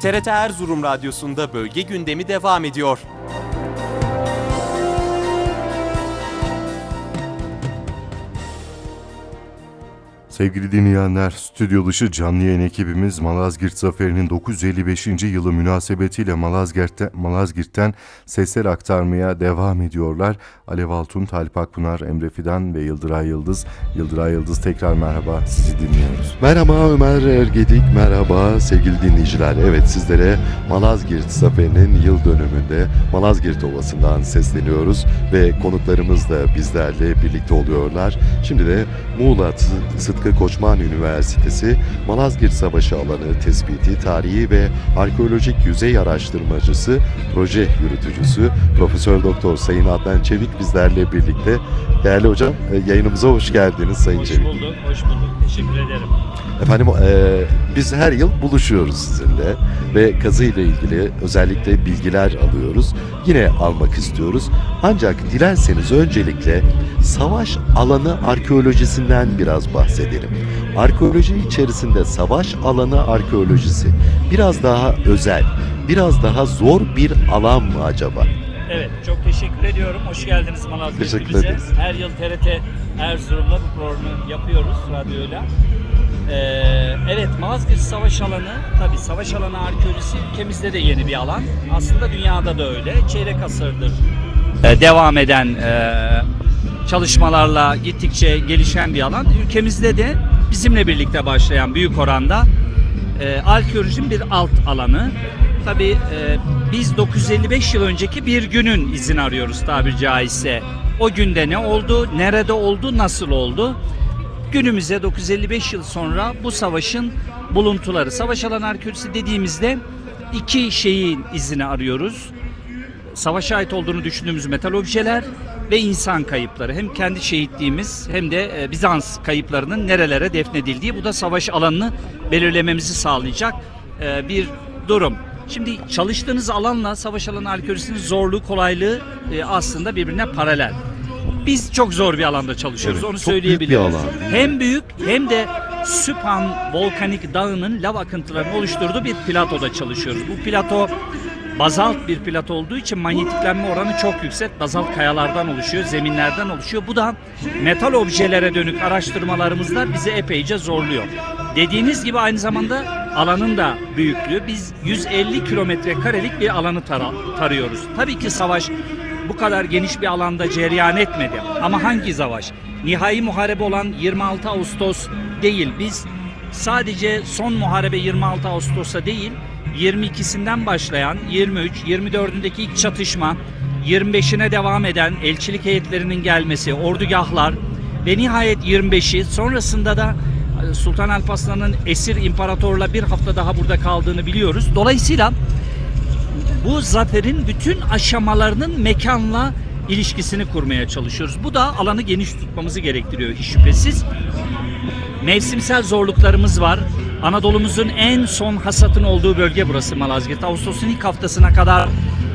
TRT Erzurum Radyosu'nda bölge gündemi devam ediyor. Sevgili dinleyenler, stüdyo dışı canlı yayın ekibimiz Malazgirt Zaferi'nin 955. yılı münasebetiyle Malazgirt'ten sesler aktarmaya devam ediyorlar. Alev Altun, Talip Akpınar, Emre Fidan ve Yıldıray Yıldız. Yıldıray Yıldız, tekrar merhaba, sizi dinliyoruz. Merhaba Ömer Ergedik, merhaba sevgili dinleyiciler. Evet, sizlere Malazgirt Zaferi'nin yıl dönümünde Malazgirt Ovası'ndan sesleniyoruz ve konuklarımız da bizlerle birlikte oluyorlar. Şimdi de Muğla Sıtkı Koçman Üniversitesi Malazgirt Savaşı Alanı Tespiti, Tarihi ve Arkeolojik Yüzey Araştırmacısı, Proje Yürütücüsü Profesör Doktor Sayın Adnan Çevik bizlerle birlikte. Değerli hocam, yayınımıza hoş geldiniz Sayın Çevik. Hoş bulduk. Teşekkür ederim. Efendim, biz her yıl buluşuyoruz sizinle ve kazı ile ilgili özellikle bilgiler alıyoruz. Yine almak istiyoruz. Ancak dilerseniz öncelikle savaş alanı arkeolojisinden biraz bahsedelim. Arkeoloji içerisinde savaş alanı arkeolojisi biraz daha özel, biraz daha zor bir alan mı acaba? Evet, çok teşekkür ediyorum. Hoş geldiniz Malazgirt'imize. Her yıl TRT Erzurum'da bu programı yapıyoruz radyoyla. Evet, Malazgirt Savaş Alanı, tabii savaş alanı arkeolojisi ülkemizde de yeni bir alan. Aslında dünyada da öyle. Çeyrek asırdır devam eden çalışmalarla gittikçe gelişen bir alan. Ülkemizde de bizimle birlikte başlayan büyük oranda arkeolojinin bir alt alanı. Tabii biz 955 yıl önceki bir günün izini arıyoruz tabiri caizse. O günde ne oldu, nerede oldu, nasıl oldu? Günümüze 955 yıl sonra bu savaşın buluntuları, savaş alanı arkeolojisi dediğimizde iki şeyin izini arıyoruz. Savaşa ait olduğunu düşündüğümüz metal objeler ve insan kayıpları. Hem kendi şehitliğimiz hem de Bizans kayıplarının nerelere defnedildiği. Bu da savaş alanını belirlememizi sağlayacak bir durum. Şimdi çalıştığınız alanla savaş alanı arkeolojisinin zorluğu, kolaylığı aslında birbirine paralel. Biz çok zor bir alanda çalışıyoruz, evet, onu söyleyebiliriz. Büyük bir alan. Hem büyük hem de Süphan volkanik dağının lav akıntılarını oluşturduğu bir platoda çalışıyoruz. Bu plato bazalt bir plato olduğu için manyetiklenme oranı çok yüksek. Bazalt kayalardan oluşuyor, zeminlerden oluşuyor. Bu da metal objelere dönük araştırmalarımızda bizi epeyce zorluyor. Dediğiniz gibi aynı zamanda alanın da büyüklüğü. Biz 150 kilometre karelik bir alanı tarıyoruz. Tabii ki savaş bu kadar geniş bir alanda cereyan etmedi. Ama hangi savaş? Nihai muharebe olan 26 Ağustos değil. Biz sadece son muharebe 26 Ağustos'a değil, 22'sinden başlayan 23, 24'ündeki ilk çatışma, 25'ine devam eden elçilik heyetlerinin gelmesi, ordugahlar ve nihayet 25'i, sonrasında da Sultan Alparslan'ın esir imparatorla bir hafta daha burada kaldığını biliyoruz. Dolayısıyla bu zaferin bütün aşamalarının mekanla ilişkisini kurmaya çalışıyoruz. Bu da alanı geniş tutmamızı gerektiriyor hiç şüphesiz. Mevsimsel zorluklarımız var. Anadolu'muzun en son hasatın olduğu bölge burası Malazgirt. Ağustos'un ilk haftasına kadar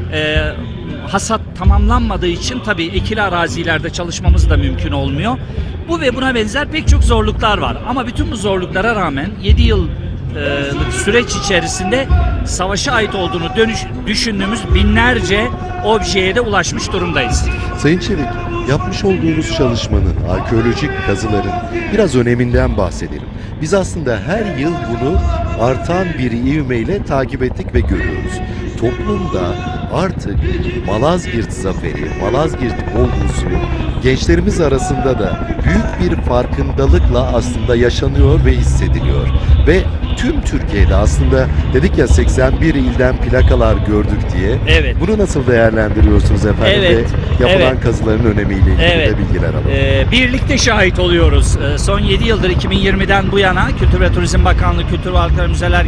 hasat tamamlanmadığı için tabii ekili arazilerde çalışmamız da mümkün olmuyor. Bu ve buna benzer pek çok zorluklar var. Ama bütün bu zorluklara rağmen 7 yıllık süreç içerisinde savaşa ait olduğunu düşündüğümüz binlerce objeye de ulaşmış durumdayız. Sayın Çevik, yapmış olduğunuz çalışmanın, arkeolojik kazıların biraz öneminden bahsedelim. Biz aslında her yıl bunu artan bir ivmeyle takip ettik ve görüyoruz. Toplumda artık Malazgirt Zaferi, Malazgirt olgusu gençlerimiz arasında da büyük bir farkındalıkla aslında yaşanıyor ve hissediliyor. Ve tüm Türkiye'de aslında dedik ya 81 ilden plakalar gördük diye. Evet. Bunu nasıl değerlendiriyorsunuz efendim? Evet. Ve yapılan Evet. kazıların önemiyle ilgili Evet. de bilgiler alalım. Birlikte şahit oluyoruz. Son 7 yıldır 2020'den bu yana Kültür ve Turizm Bakanlığı, Kültür ve Halklar Müzeler